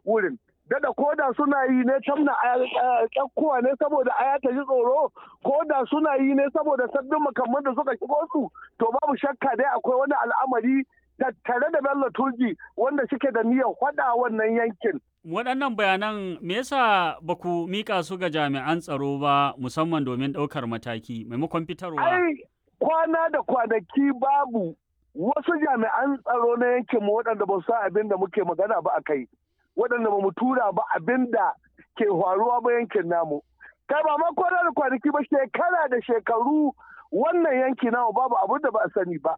wurin. Dada koda suna yi ne tamna kyakkuwa ne saboda aya ta ji tsoro, koda suna yi ne saboda sabbin makamman da suka shigo su, to babu shakka dai akwai wani al'amari tattare da Bello Turji wanda suke da niyyar faɗa wannan yankin. Waɗannan bayanan me yasa ba ku miƙa su ga jami'an tsaro ba musamman domin ɗaukar mataki maimakon fitarwa? Ai, kwana da kwanaki babu wasu jami'an tsaro na yankin mu waɗanda ba su san abin da muke magana ba a kai, waɗanda ba mu tura ba abin da ke faruwa ba yankin namu. Kai ba ma kwana da kwanaki ba, shekara da shekaru wannan yanki namu babu abin da ba a sani ba.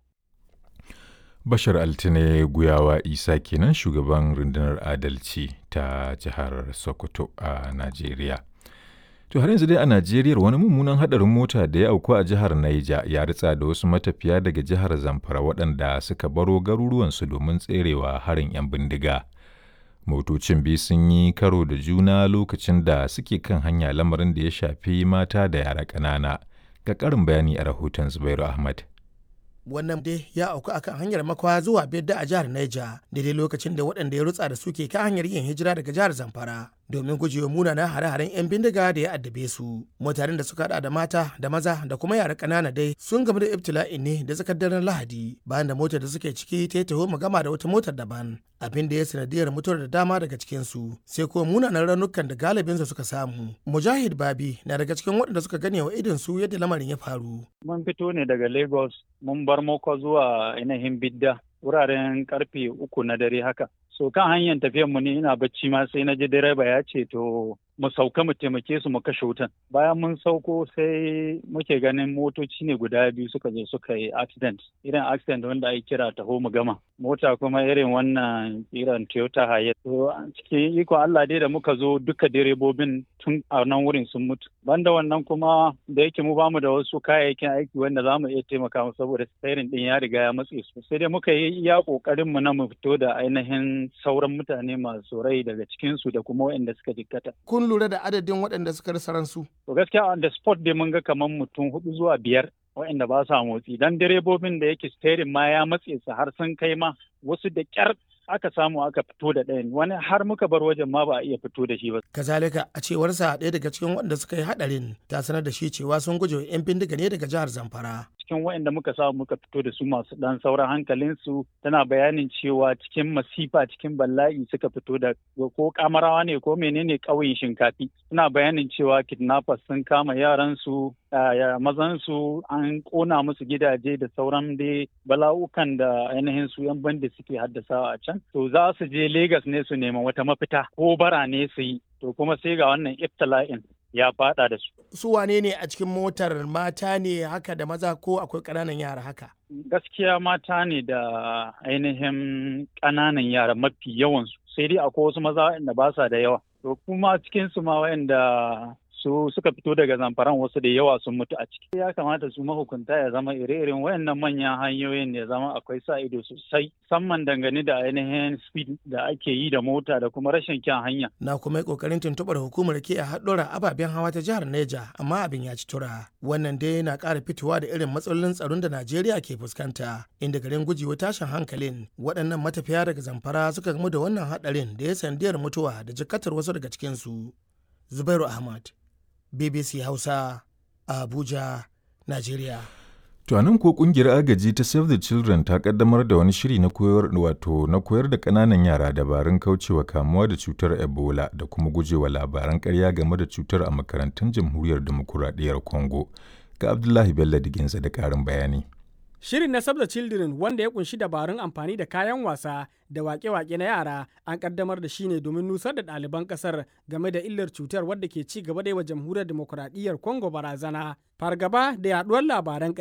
Bashar Altine Guyawa Isa kenan shugaban rundunar adalci ta jihar Sokoto a Najeriya. To har yanzu dai a Najeriya wani mummunan hadarin mota da ya auku a jihar Niger ya ritsa da wasu matafiya daga jihar Zamfara waɗanda suka baro garuruwansu domin tserewa harin 'yan bindiga. Motocin biyu sun yi karo da juna lokacin da suke kan hanya, lamarin da ya shafi mata da yara ƙanana. Ga ƙarin bayani a rahoton Zubairu Ahmad. Wannan dai ya auku akan hanyar Makwa zuwa Bedda a jihar Niger, daidai lokacin da waɗanda ya rutsa da su ke kan hanyar yin hijira daga jihar Zamfara domin gujewa munanan hare-haren 'yan bindiga da ya addabe su. Mutanen da suka hada da mata da maza da kuma yara ƙanana dai sun gamu da ibtila'in ne da tsakar daren Lahadi bayan da motar da suke ciki ta yi taho magama da wata motar daban, abin da ya sanadiyar mutuwar da dama daga cikin su, sai kuma munanan raunukan da galibin su suka samu. Mujahid Babi na daga cikin waɗanda suka gane wa idon su yadda lamarin ya faru. Mun fito ne daga Lagos, mun bar Moko zuwa ainihin Bidda wuraren karfe 3 na dare haka. So kan hanyar tafiyar mu ne ina bacci ma sai na ji direba ya ce to mu sauka mu taimake su mu kashe wutan. Bayan mun sauko sai muke ganin motoci ne guda biyu suka je suka yi accident. Irin accident wanda ake kira taho mu gama. Mota kuma irin wannan irin Toyota Hiace. To cikin iko Allah dai da muka zo duka direbobin tun a nan wurin sun mutu. Banda wannan kuma da yake mu bamu da wasu kayayyakin aiki wanda za mu iya taimaka mu saboda steering din ya riga ya matse su. Sai dai muka yi iya kokarin mu na mu fito da ainihin sauran mutane masu rai daga cikin su da kuma waɗanda suka jikkata. Kun lura da adadin waɗanda suka rasa ransu? To gaskiya on the spot dai mun ga kamar mutum 4 zuwa 5 waɗanda ba sa motsi. Dan direbobin da yake steering ma ya matse su har sun kai ma wasu da ƙyar aka samu aka fito da ɗayan, wani har muka bar wajen ma ba a iya fito da shi ba. Kazalika a cewarsa ɗaya daga cikin waɗanda suka yi haɗarin ta sanar da shi cewa sun guje wa 'yan bindiga ne daga jihar Zamfara. Cikin waɗanda muka samu muka fito da su masu ɗan sauran hankalinsu tana bayanin cewa cikin masifa cikin bala'i suka fito da ko kamarawa ne ko menene ƙauyen Shinkafi. Suna bayanin cewa kidnappers sun kama yaransu mazansu an ƙona musu gidaje da sauran dai bala'ukan da ainihin su 'yan bandi suke haddasawa a can. To za su je Legas ne su nema wata mafita ko bara ne su yi. To kuma sai ga wannan ibtila'in ya fada da su. Su wane ne a cikin motar, mata ne haka da maza ko akwai ƙananan yara haka? Gaskiya mata ne da ainihin ƙananan yara mafi yawansu. Sai dai akwai wasu maza waɗanda ba sa da yawa. To kuma cikinsu ma waɗanda su suka fito daga Zamfaran wasu da yawa sun mutu a ciki. Ya kamata su mahukunta ya zama ire-iren wayannan manyan hanyoyin ya zama akwai sa ido sosai, musamman dangane da ainihin speed da ake yi da mota da kuma rashin kyan hanya. Na kuma yi kokarin tuntuɓar hukumar ke a haɗura ababen hawa ta jihar Neja, amma abin ya ci tura. Wannan dai na ƙara fitowa da irin matsalolin tsaron da Najeriya ke fuskanta, inda garin gujewa tashin hankalin waɗannan matafiya daga Zamfara suka gamu da wannan haɗarin da ya sandiyar mutuwa da jikatar wasu daga cikinsu. Zubairu Ahmad, BBC Hausa, Abuja, Najeriya. To nan ko kungiyar agaji ta Save the Children ta kaddamar da wani shiri na koyar da ƙananan yara dabarun kaucewa kamuwa da cutar Ebola da kuma gujewa labaran ƙarya game da cutar a makarantun Jamhuriyar Demokuraɗiyyar Congo. Ga Abdullahi Bello Diginsa da ƙarin bayani. Shirin na Save the Children, wanda ya kunshi dabarun amfani da kayan wasa da wake-wake na yara, an kaddamar da shi ne domin nusar da ɗaliban ƙasar game da illar cutar wadda ke ci gaba da yi wa Jamhuriyar Demokuraɗiyyar Congo barazana, fargaba da yaɗuwar labaran